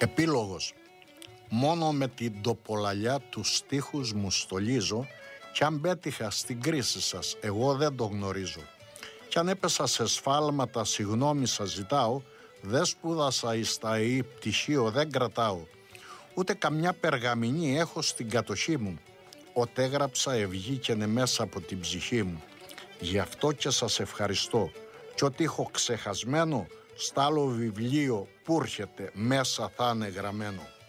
Επίλογος. Μόνο με την τοπολαλιά του στίχους μου στολίζω, κι αν πέτυχα στην κρίση σας εγώ δεν το γνωρίζω. Κι αν έπεσα σε σφάλματα συγγνώμη σας ζητάω, δεν σπούδασα εις τα πτυχίο δεν κρατάω. Ούτε καμιά περγαμηνή έχω στην κατοχή μου, ό,τι έγραψα ευγήκαινε μέσα από την ψυχή μου. Γι' αυτό και σας ευχαριστώ, κι ό,τι έχω ξεχασμένο, στ' άλλο βιβλίο που έρχεται μέσα θα είναι γραμμένο.